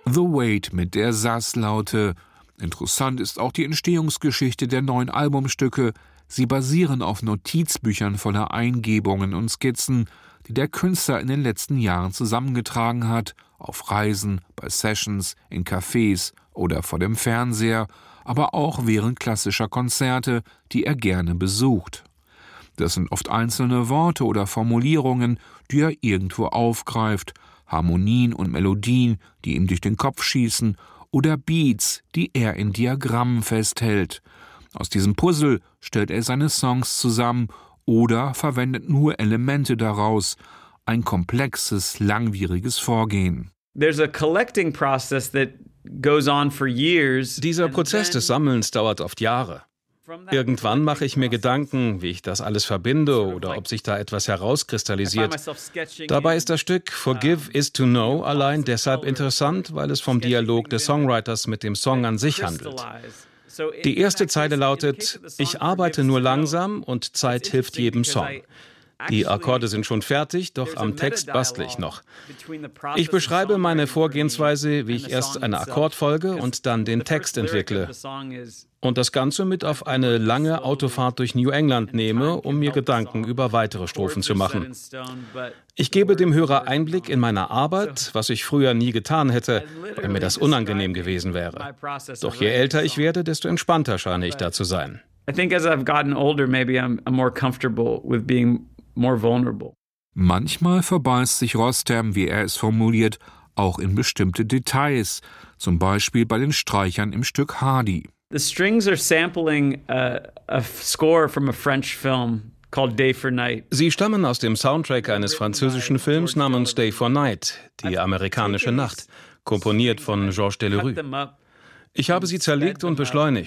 The Wait mit der Sasslaute. Interessant ist auch die Entstehungsgeschichte der neuen Albumstücke. Sie basieren auf Notizbüchern voller Eingebungen und Skizzen, die der Künstler in den letzten Jahren zusammengetragen hat, auf Reisen, bei Sessions, in Cafés oder vor dem Fernseher, aber auch während klassischer Konzerte, die er gerne besucht. Das sind oft einzelne Worte oder Formulierungen, die er irgendwo aufgreift, Harmonien und Melodien, die ihm durch den Kopf schießen, oder Beats, die er in Diagrammen festhält. Aus diesem Puzzle stellt er seine Songs zusammen oder verwendet nur Elemente daraus. Ein komplexes, langwieriges Vorgehen. Dieser Prozess des Sammelns dauert oft Jahre. Irgendwann mache ich mir Gedanken, wie ich das alles verbinde oder ob sich da etwas herauskristallisiert. Dabei ist das Stück Forgive is to Know allein deshalb interessant, weil es vom Dialog des Songwriters mit dem Song an sich handelt. Die erste Zeile lautet: Ich arbeite nur langsam und Zeit hilft jedem Song. Die Akkorde sind schon fertig, doch am Text bastle ich noch. Ich beschreibe meine Vorgehensweise, wie ich erst eine Akkordfolge und dann den Text entwickle. Und das Ganze mit auf eine lange Autofahrt durch New England nehme, um mir Gedanken über weitere Strophen zu machen. Ich gebe dem Hörer Einblick in meine Arbeit, was ich früher nie getan hätte, weil mir das unangenehm gewesen wäre. Doch je älter ich werde, desto entspannter scheine ich da zu sein. I think as I've gotten older, maybe I'm more comfortable with being more vulnerable. Manchmal verbeißt sich Rostam, wie er es formuliert, auch in bestimmte Details, zum Beispiel bei den Streichern im Stück Hardy. The strings are sampling a score from a French film called Day for Night. Sie stammen aus dem Soundtrack eines französischen Films namens Day for Night, die amerikanische Nacht, komponiert von Georges Delerue. Ich habe sie zerlegt und beschleunigt.